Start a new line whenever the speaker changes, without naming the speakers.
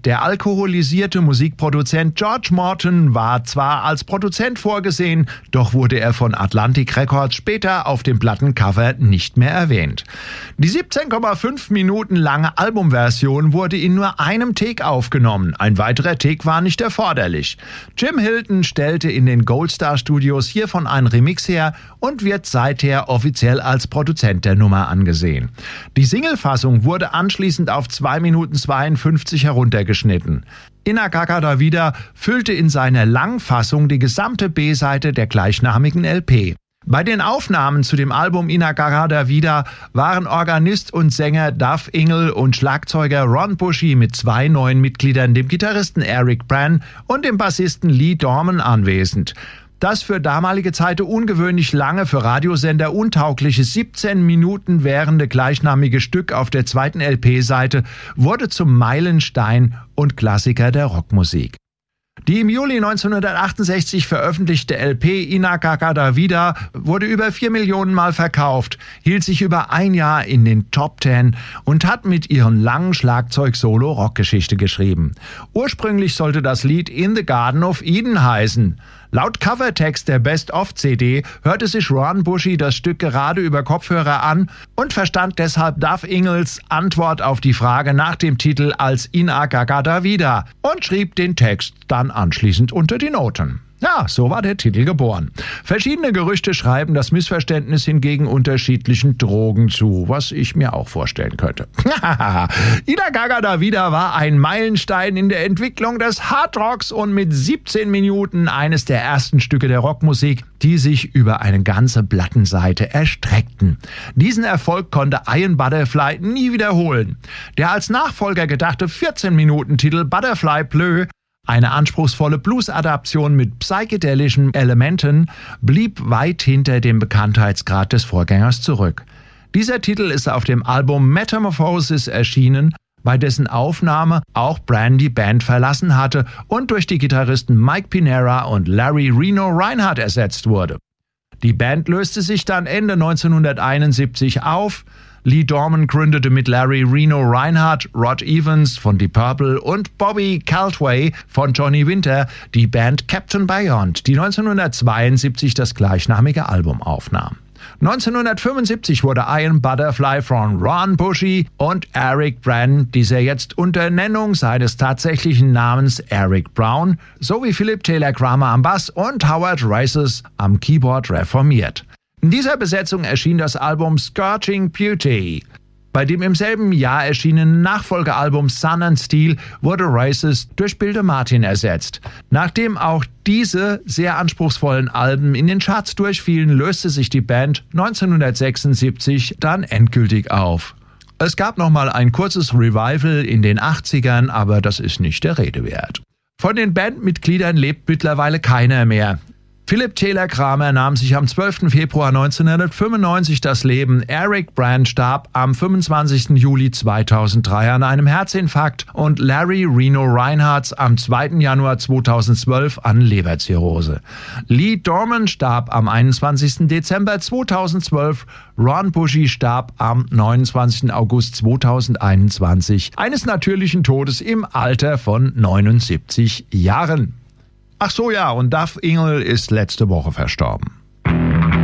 Der alkoholisierte Musikproduzent George Morton war zwar als Produzent vorgesehen, doch wurde er von Atlantic Records später auf dem Plattencover nicht mehr erwähnt. Die 17,5 Minuten lange Albumversion wurde in nur einem Take aufgenommen. Ein weiterer Take war nicht erforderlich. Jim Hilton stellte in den Goldstar Studios hiervon einen Remix her und wird seither offiziell als Produzent der Nummer angesehen. Die Singlefassung wurde anschließend auf 2 Minuten 52 heruntergeschnitten. In-A-Gadda-Da-Vida füllte in seiner Langfassung die gesamte B-Seite der gleichnamigen LP. Bei den Aufnahmen zu dem Album In-A-Gadda-Da-Vida waren Organist und Sänger Duff Ingle und Schlagzeuger Ron Bushy mit 2 neuen Mitgliedern, dem Gitarristen Eric Brann und dem Bassisten Lee Dorman, anwesend. Das für damalige Zeiten ungewöhnlich lange, für Radiosender untaugliche 17 Minuten währende gleichnamige Stück auf der zweiten LP-Seite wurde zum Meilenstein und Klassiker der Rockmusik. Die im Juli 1968 veröffentlichte LP In-A-Gadda-Da-Vida wurde über 4 Millionen Mal verkauft, hielt sich über ein Jahr in den Top 10 und hat mit ihrem langen Schlagzeug-Solo Rockgeschichte geschrieben. Ursprünglich sollte das Lied In the Garden of Eden heißen. Laut Covertext der Best-of-CD hörte sich Ron Bushy das Stück gerade über Kopfhörer an und verstand deshalb Duff Ingles Antwort auf die Frage nach dem Titel als In-A-Gadda-Da-Vida und schrieb den Text dann anschließend unter die Noten. Ja, so war der Titel geboren. Verschiedene Gerüchte schreiben das Missverständnis hingegen unterschiedlichen Drogen zu, was ich mir auch vorstellen könnte. In-A-Gadda-Da-Vida war ein Meilenstein in der Entwicklung des Hardrocks und mit 17 Minuten eines der ersten Stücke der Rockmusik, die sich über eine ganze Plattenseite erstreckten. Diesen Erfolg konnte Ian Butterfly nie wiederholen. Der als Nachfolger gedachte 14-Minuten-Titel Butterfly Bleu, eine anspruchsvolle Blues-Adaption mit psychedelischen Elementen, blieb weit hinter dem Bekanntheitsgrad des Vorgängers zurück. Dieser Titel ist auf dem Album Metamorphosis erschienen, bei dessen Aufnahme auch Brann die Band verlassen hatte und durch die Gitarristen Mike Pinera und Larry Reno Reinhardt ersetzt wurde. Die Band löste sich dann Ende 1971 auf. Lee Dorman gründete mit Larry Reno Reinhardt, Rod Evans von Deep Purple und Bobby Caldwell von Johnny Winter die Band Captain Beyond, die 1972 das gleichnamige Album aufnahm. 1975 wurde Ian Butterfly von Ron Bushy und Eric Brann, dieser jetzt unter Nennung seines tatsächlichen Namens Eric Brown, sowie Philip Taylor Kramer am Bass und Howard Rices am Keyboard reformiert. In dieser Besetzung erschien das Album Scorching Beauty. Bei dem im selben Jahr erschienenen Nachfolgealbum Sun and Steel wurde Rices durch Bill DeMartin ersetzt. Nachdem auch diese sehr anspruchsvollen Alben in den Charts durchfielen, löste sich die Band 1976 dann endgültig auf. Es gab nochmal ein kurzes Revival in den 80ern, aber das ist nicht der Rede wert. Von den Bandmitgliedern lebt mittlerweile keiner mehr. Philip Taylor Kramer nahm sich am 12. Februar 1995 das Leben. Eric Brann starb am 25. Juli 2003 an einem Herzinfarkt und Larry Reno Reinhardt am 2. Januar 2012 an Leberzirrhose. Lee Dorman starb am 21. Dezember 2012. Ron Bushy starb am 29. August 2021 eines natürlichen Todes im Alter von 79 Jahren. Ach so, ja, und Duff Ingle ist letzte Woche verstorben.